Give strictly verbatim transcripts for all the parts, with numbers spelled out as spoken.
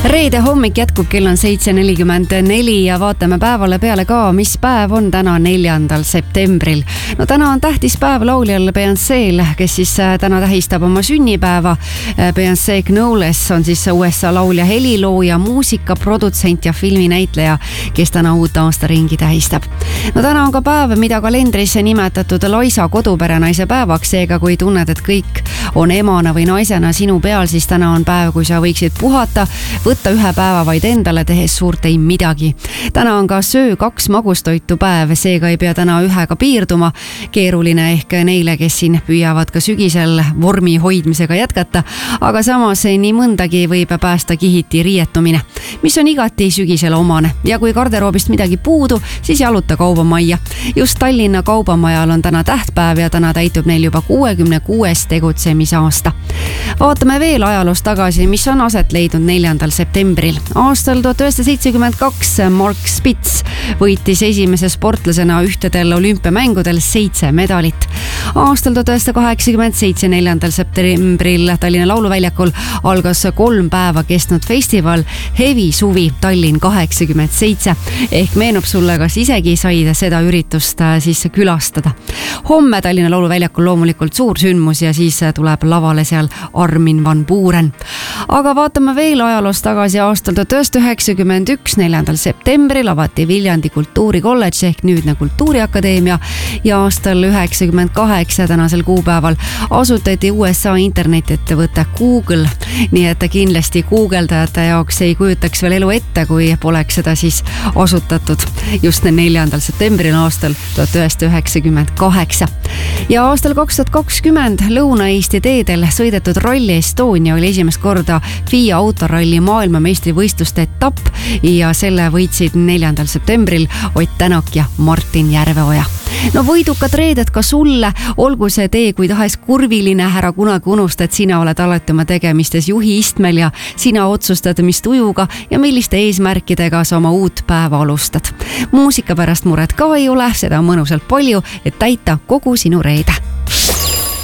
Reede hommik jätkub, kell on seitse nelikümmend neli ja vaatame päevale peale ka, mis päev on täna neljandal septembril. No täna on tähtis päev lauljal Beyoncé'l, kes siis täna tähistab oma sünnipäeva. Beyoncé Knowles on siis U S A laulja, helilooja, muusika, produtsent ja filminäitleja, kes täna uut aastaringi tähistab. No täna on ka päev, mida kalendrisse nimetatud Laisa koduperenaise päevaks, seega kui tunned, et kõik on emana või naisena sinu peal, siis täna on päev, kui sa võiksid puhata, võtta ühe päeva vaid endale, tehes suurt ei midagi. Täna on ka söö kaks magustoitu päev, seega ei pea täna ühega piirduma. Keeruline ehk neile, kes siin püüavad ka sügisel vormi hoidmisega jätkata, aga samas nii mõndagi võib päästa kihiti riietumine, mis on igati sügisele omane. Ja kui garderoobist midagi puudu, siis jaluta kaubamajja. Just Tallinna kaubamajal on täna tähtpäev ja täna täitub neil juba kuuekümne kuues tegutsemisaasta. Vaatame veel ajaloos tagasi, mis on aset leidnud neljandal septembril. Aastal tuhat üheksasada seitsekümmend kaks Mark Spitz võitis esimese sportlasena ühtedel olümpiamängudel seitse medalit. Aastal tuhat üheksasada kaheksakümmend seitse neljandal septembril Tallinna Lauluväljakul algas kolm päeva kestnud festival Hevi suvi Tallinn kaheksakümmend seitse. Ehk meenub sulle, kas isegi said seda üritust siis külastada. Homme Tallinna Lauluväljakul loomulikult suur sündmus ja siis tuleb lavale seal Armin van Buuren. Aga vaatame veel ajaloos tagasi. Aastal tuhat üheksasada üheksakümmend üks neljandal septembril avati Viljandi kultuurikolledž ehk nüüdne Kultuuriakadeemia ja aastal üheksakümmend kaheksa tänasel kuupäeval asutati U S A internetiettevõte Google. Nii et kindlasti Googleldajate jaoks ei kujutaks veel elu ette, kui poleks seda siis asutatud just neljandal septembril aastal tuhat üheksasada üheksakümmend kaheksa. Ja aastal kaks tuhat kakskümmend Lõuna-Eesti teedel sõidetud Rally Estonia oli esimest korda F I A autoralli maailmameistrivõistluste etapp ja selle võitsid neljandal septembril Ott Tänak ja Martin Järveoja. No võidukad reeded ka sulle, olgu see tee kui tahes kurviline, ära kunagi unusta, et sina oled alati oma tegemistes juhi istmel ja sina otsustad, mis tujuga ja milliste eesmärkidega sa oma uut päeva alustad. Muusika pärast muret ka ei ole, seda on mõnusalt palju, et täita kogu sinu reede.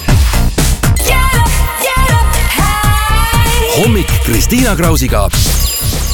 Hommik Kristiina Krausiga.